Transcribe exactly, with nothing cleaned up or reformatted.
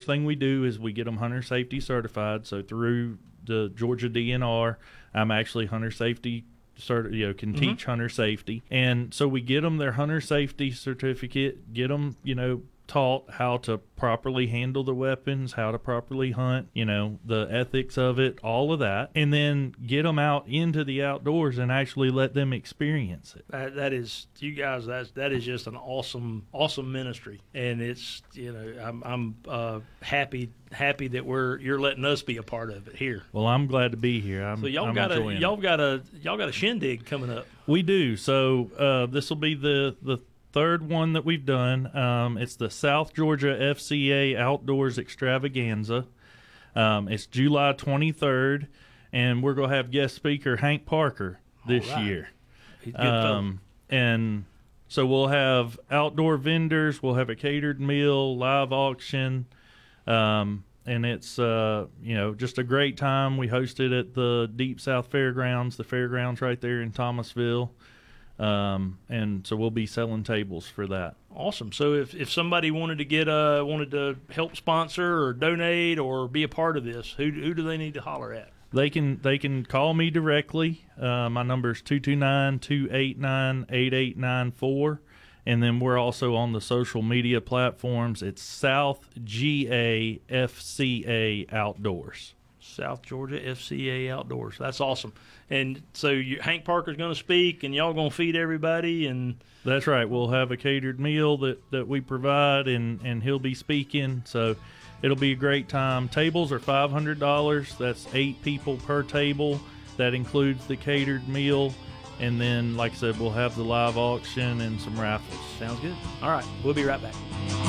thing we do is we get them hunter safety certified. So through the Georgia D N R, I'm actually hunter safety cert, you know, can Mm-hmm. teach hunter safety. And so we get them their hunter safety certificate, get them, you know, taught how to properly handle the weapons, how to properly hunt, you know, the ethics of it, all of that, and then get them out into the outdoors and actually let them experience it. That, that is, you guys, that's, that is just an awesome, awesome ministry. And it's, you know, I'm, I'm uh, happy, happy that we're, you're letting us be a part of it here. Well, I'm glad to be here. I'm, So y'all I'm got a, enjoying y'all it. got a, y'all got a shindig coming up. We do. So uh, this will be the, the third one that we've done. Um, it's the South Georgia F C A Outdoors Extravaganza. Um, it's July twenty-third, and we're going to have guest speaker Hank Parker this All right. year. He's a good fellow. Um, and so we'll have outdoor vendors, we'll have a catered meal, live auction, um, and it's uh, you know, just a great time. We hosted at the Deep South Fairgrounds, the fairgrounds right there in Thomasville. Um, and so we'll be selling tables for that. Awesome. So if, if somebody wanted to get uh wanted to help sponsor or donate or be a part of this, who who do they need to holler at? They can they can call me directly. Uh, my number is two two nine, two eight nine, eight eight nine four. And then we're also on the social media platforms. It's South G A F C A Outdoors. South Georgia F C A Outdoors. That's awesome. And so you, Hank Parker's going to speak, and y'all going to feed everybody. And That's right. We'll have a catered meal that, that we provide, and, and he'll be speaking. So it'll be a great time. Tables are five hundred dollars. That's eight people per table. That includes the catered meal. And then, like I said, we'll have the live auction and some raffles. sounds good. All right, we'll be right back.